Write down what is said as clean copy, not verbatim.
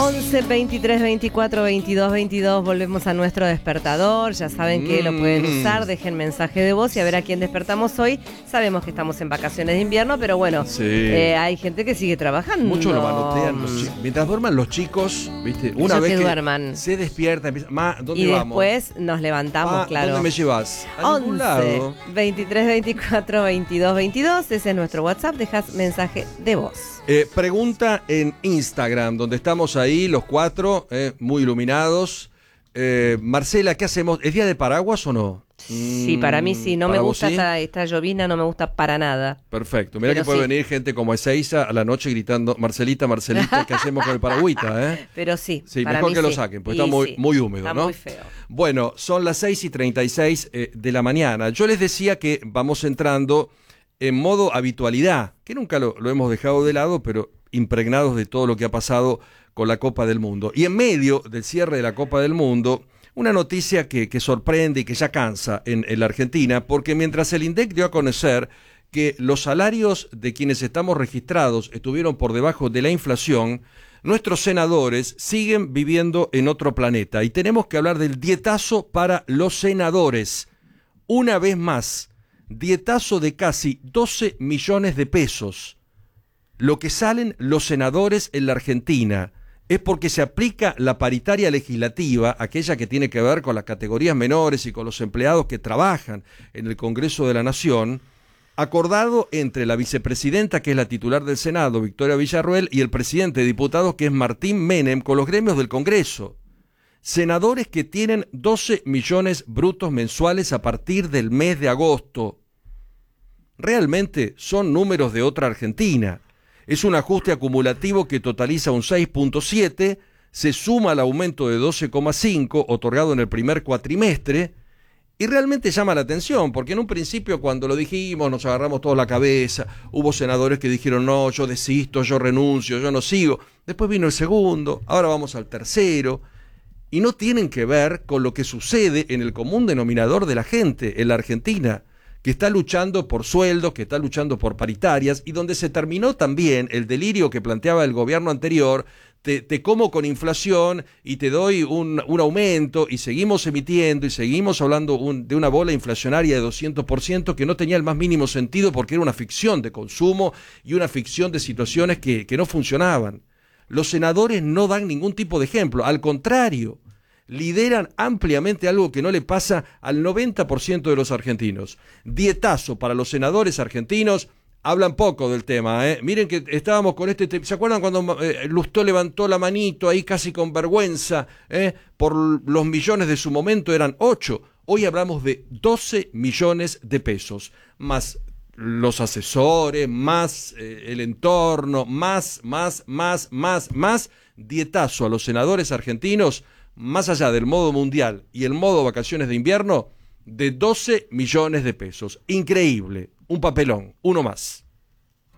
11 23 24 22 22. Volvemos a nuestro despertador. Ya saben que lo pueden usar. Dejen mensaje de voz y a ver a quién despertamos hoy. Sabemos que estamos en vacaciones de invierno, pero bueno, Sí. Hay gente que sigue trabajando. Muchos lo manotean los chicos. Mientras duerman los chicos, ¿viste? Una Ellos vez que que duerman. se despierta, empieza, ¿dónde Y vamos? después nos levantamos, claro. ¿Dónde me llevas? A ningún 11 lado. 23 24 22 22. Ese es nuestro WhatsApp. Dejas mensaje de voz. Pregunta en Instagram, donde estamos ahí los cuatro, muy iluminados. Marcela, ¿qué hacemos? ¿Es día de paraguas o no? Sí, para mí sí. No me ¿Para vos gusta sí? esta llovina, no me gusta para nada. Perfecto. Mira Pero que puede sí. venir gente como Ezeiza a la noche gritando, Marcelita, Marcelita, ¿qué hacemos con el paragüita? Pero sí, Sí, para mejor mí que lo sí. saquen, porque Y está muy, sí, muy húmedo, está ¿no? muy feo. Bueno, son las 6:36 de la mañana. Yo les decía que vamos entrando en modo habitualidad, que nunca lo hemos dejado de lado, pero impregnados de todo lo que ha pasado con la Copa del Mundo. Y en medio del cierre de la Copa del Mundo, una noticia que sorprende y que ya cansa en la Argentina, porque mientras el INDEC dio a conocer que los salarios de quienes estamos registrados estuvieron por debajo de la inflación, nuestros senadores siguen viviendo en otro planeta. Y tenemos que hablar del dietazo para los senadores. Una vez más, dietazo de casi 12 millones de pesos. Lo que salen los senadores en la Argentina es porque se aplica la paritaria legislativa, aquella que tiene que ver con las categorías menores y con los empleados que trabajan en el Congreso de la Nación, acordado entre la vicepresidenta, que es la titular del Senado, Victoria Villarruel, y el presidente de diputados, que es Martín Menem, con los gremios del Congreso. Senadores que tienen 12 millones brutos mensuales a partir del mes de agosto. Realmente son números de otra Argentina. Es un ajuste acumulativo que totaliza un 6.7, se suma al aumento de 12,5 otorgado en el primer cuatrimestre, y realmente llama la atención, porque en un principio cuando lo dijimos nos agarramos todos la cabeza, hubo senadores que dijeron no, yo desisto, yo renuncio, yo no sigo, después vino el segundo, ahora vamos al tercero, y no tienen que ver con lo que sucede en el común denominador de la gente en la Argentina, que está luchando por sueldos, que está luchando por paritarias, y donde se terminó también el delirio que planteaba el gobierno anterior, te como con inflación y te doy un aumento, y seguimos emitiendo y seguimos hablando de una bola inflacionaria de 200% que no tenía el más mínimo sentido porque era una ficción de consumo y una ficción de situaciones que no funcionaban. Los senadores no dan ningún tipo de ejemplo, al contrario, lideran ampliamente algo que no le pasa al 90% de los argentinos. Dietazo para los senadores argentinos, hablan poco del tema, ¿eh? Miren que estábamos con este tema, ¿se acuerdan cuando Lustó levantó la manito ahí casi con vergüenza, por los millones de su momento eran 8, hoy hablamos de 12 millones de pesos, más los asesores, más el entorno, más, dietazo a los senadores argentinos, más allá del modo mundial y el modo vacaciones de invierno, de 12 millones de pesos. Increíble, un papelón, uno más.